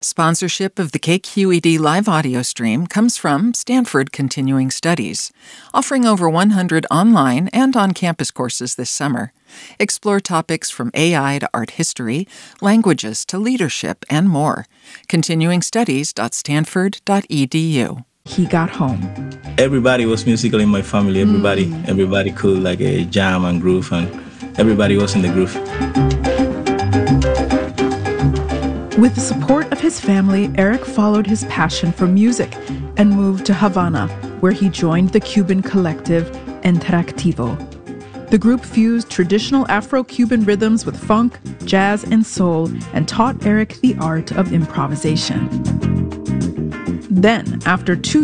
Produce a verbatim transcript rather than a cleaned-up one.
Sponsorship of the K Q E D live audio stream comes from Stanford Continuing Studies, offering over one hundred online and on-campus courses this summer. Explore topics from A I to art history, languages to leadership, and more. continuing studies dot stanford dot e d u. He got home. Everybody was musical in my family. Everybody, mm. everybody could like a jam and groove, and everybody was in the groove. With the support of his family, Eric followed his passion for music and moved to Havana, where he joined the Cuban collective Interactivo. The group fused traditional Afro-Cuban rhythms with funk, jazz, and soul, and taught Eric the art of improvisation. Then, after two